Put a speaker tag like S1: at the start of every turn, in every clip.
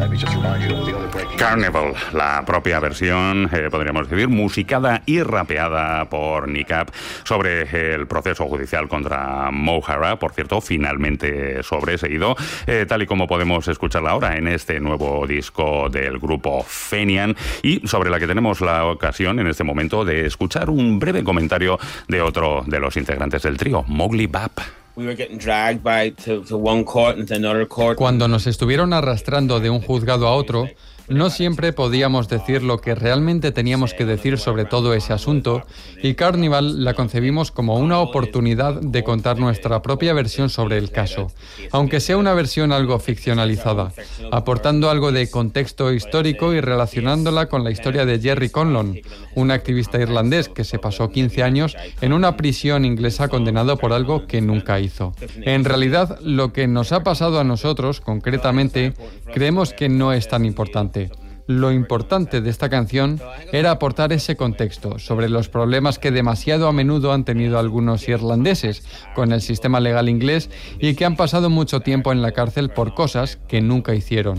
S1: Carnival, la propia versión, podríamos decir, musicada y rapeada por Nick-Up sobre el proceso judicial contra Mo Farah, por cierto, finalmente sobreseído, tal y como podemos escucharla ahora en este nuevo disco del grupo Fenian, y sobre la que tenemos la ocasión en este momento de escuchar un breve comentario de otro de los integrantes del trío, Mowgli Bap.
S2: Cuando nos estuvieron arrastrando de un juzgado a otro, no siempre podíamos decir lo que realmente teníamos que decir sobre todo ese asunto, y Carnival la concebimos como una oportunidad de contar nuestra propia versión sobre el caso, aunque sea una versión algo ficcionalizada, aportando algo de contexto histórico y relacionándola con la historia de Jerry Conlon, un activista irlandés que se pasó 15 años en una prisión inglesa condenado por algo que nunca hizo. En realidad, lo que nos ha pasado a nosotros, concretamente, creemos que no es tan importante. Lo importante de esta canción era aportar ese contexto sobre los problemas que demasiado a menudo han tenido algunos irlandeses con el sistema legal inglés y que han pasado mucho tiempo en la cárcel por cosas que nunca hicieron.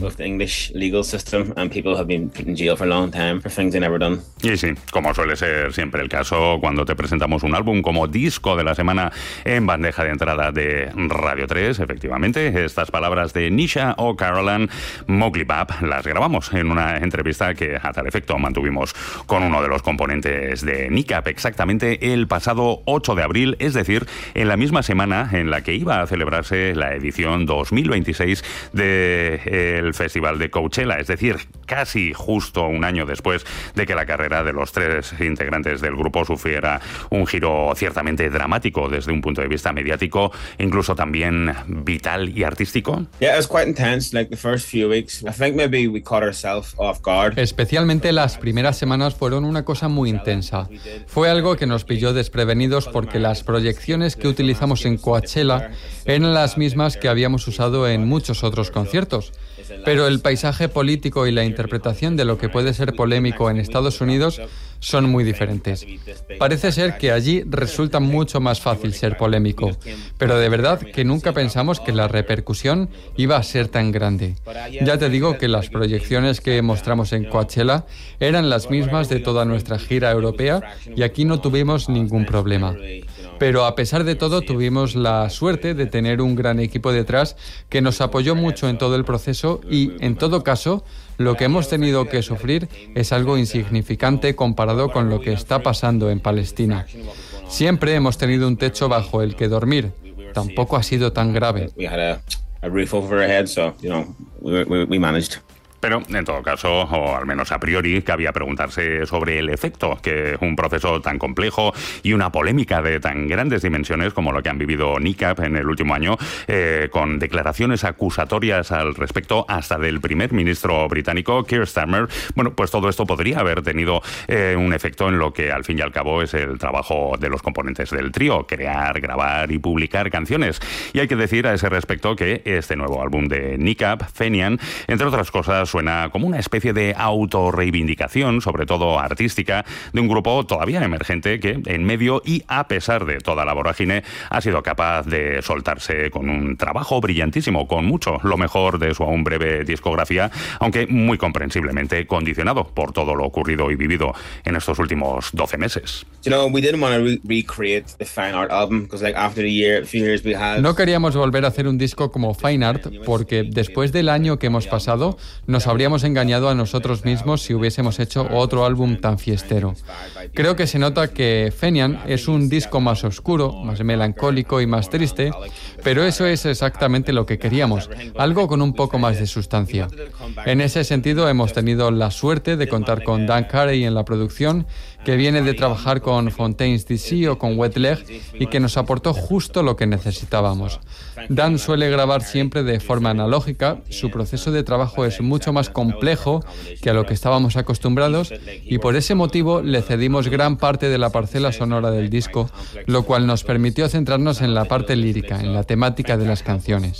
S1: Y sí, como suele ser siempre el caso cuando te presentamos un álbum como disco de la semana en bandeja de entrada de Radio 3, efectivamente, estas palabras de Nisha O'Carolan, Mowgli Bap, las grabamos en una entrevista que a tal efecto mantuvimos con uno de los componentes de Nick-Up exactamente el pasado 8 de abril, es decir, en la misma semana en la que iba a celebrarse la edición 2026 del Festival de Coachella, es decir, casi justo un año después de que la carrera de los tres integrantes del grupo sufriera un giro ciertamente dramático desde un punto de vista mediático, incluso también vital y artístico.
S3: Yeah, it was quite intense, like the first few weeks. I think maybe we caught ourselves off guard.
S2: Especialmente las primeras semanas fueron una cosa muy intensa. Fue algo que nos pilló desprevenidos porque las proyecciones que utilizamos en Coachella eran las mismas que habíamos usado en muchos otros conciertos. Pero el paisaje político y la interpretación de lo que puede ser polémico en Estados Unidos son muy diferentes. Parece ser que allí resulta mucho más fácil ser polémico, pero de verdad que nunca pensamos que la repercusión iba a ser tan grande. Ya te digo que las proyecciones que mostramos en Coachella eran las mismas de toda nuestra gira europea y aquí no tuvimos ningún problema. Pero a pesar de todo tuvimos la suerte de tener un gran equipo detrás que nos apoyó mucho en todo el proceso y, en todo caso, lo que hemos tenido que sufrir es algo insignificante comparado con lo que está pasando en Palestina. Siempre hemos tenido un techo bajo el que dormir. Tampoco ha sido tan grave.
S1: Pero, en todo caso, o al menos a priori, cabía preguntarse sobre el efecto que un proceso tan complejo y una polémica de tan grandes dimensiones como lo que han vivido Nick-Up en el último año, con declaraciones acusatorias al respecto hasta del primer ministro británico, Keir Starmer, bueno, pues todo esto podría haber tenido un efecto en lo que al fin y al cabo es el trabajo de los componentes del trío, crear, grabar y publicar canciones. Y hay que decir a ese respecto que este nuevo álbum de Nick-Up, Fenian, entre otras cosas, suena como una especie de autorreivindicación, sobre todo artística, de un grupo todavía emergente que, en medio y a pesar de toda la vorágine, ha sido capaz de soltarse con un trabajo brillantísimo, con mucho lo mejor de su aún breve discografía, aunque muy comprensiblemente condicionado por todo lo ocurrido y vivido en estos últimos 12 meses.
S2: No queríamos volver a hacer un disco como Fine Art porque después del año que hemos pasado, nos habríamos engañado a nosotros mismos si hubiésemos hecho otro álbum tan fiestero. Creo que se nota que Fenian es un disco más oscuro, más melancólico y más triste, pero eso es exactamente lo que queríamos, algo con un poco más de sustancia. En ese sentido hemos tenido la suerte de contar con Dan Carey en la producción, que viene de trabajar con Fontaines DC o con Wet Leg y que nos aportó justo lo que necesitábamos. Dan suele grabar siempre de forma analógica, su proceso de trabajo es mucho más complejo que a lo que estábamos acostumbrados y por ese motivo le cedimos gran parte de la parcela sonora del disco, lo cual nos permitió centrarnos en la parte lírica, en la temática de las canciones.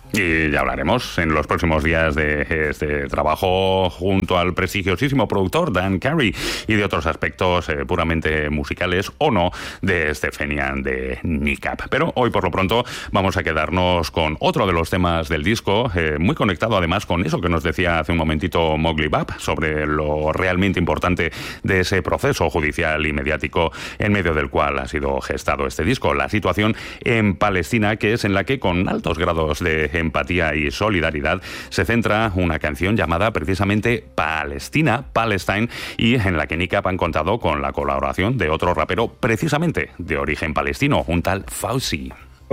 S1: Y ya hablaremos en los próximos días de este trabajo junto al prestigiosísimo productor Dan Carey y de otros aspectos puramente musicales o no de Stephanian de Kneecap. Pero hoy por lo pronto vamos a quedarnos con otro de los temas del disco, muy conectado además con eso que nos decía hace un momentito Mowgli Bap sobre lo realmente importante de ese proceso judicial y mediático en medio del cual ha sido gestado este disco, la situación en Palestina, que es en la que con altos grados de empatía y solidaridad se centra una canción llamada precisamente Palestine, y en la que Kneecap han contado con la colaboración de otro rapero precisamente de origen palestino, un tal Fauci.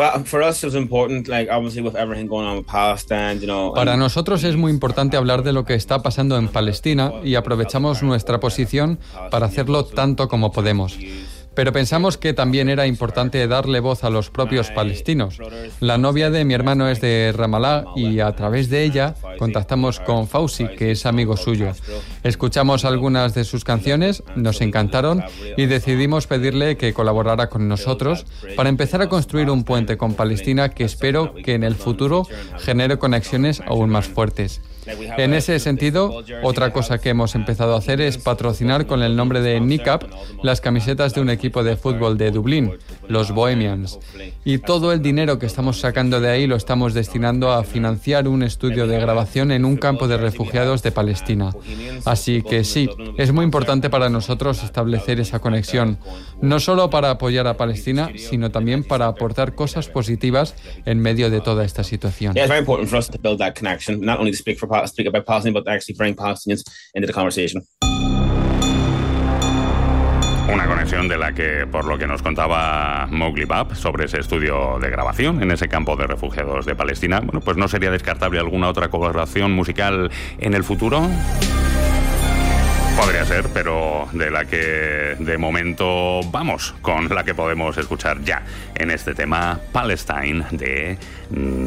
S2: Para nosotros es muy importante hablar de lo que está pasando en Palestina y aprovechamos nuestra posición para hacerlo tanto como podemos. Pero pensamos que también era importante darle voz a los propios palestinos. La novia de mi hermano es de Ramallah y a través de ella contactamos con Fauci, que es amigo suyo. Escuchamos algunas de sus canciones, nos encantaron y decidimos pedirle que colaborara con nosotros para empezar a construir un puente con Palestina que espero que en el futuro genere conexiones aún más fuertes. En ese sentido, otra cosa que hemos empezado a hacer es patrocinar con el nombre de Kneecap las camisetas de un equipo de fútbol de Dublín, los Bohemians. Y todo el dinero que estamos sacando de ahí lo estamos destinando a financiar un estudio de grabación en un campo de refugiados de Palestina. Así que sí, es muy importante para nosotros establecer esa conexión, no solo para apoyar a Palestina, sino también para aportar cosas positivas en medio de toda esta situación.
S3: Speak about Palestine, but actually bring Palestinians into the conversation.
S1: Una conexión de la que, por lo que nos contaba Mowgli Bap sobre ese estudio de grabación en ese campo de refugiados de Palestina, bueno, pues no sería descartable alguna otra colaboración musical en el futuro. Podría ser, pero de la que de momento vamos con la que podemos escuchar ya en este tema, Palestine de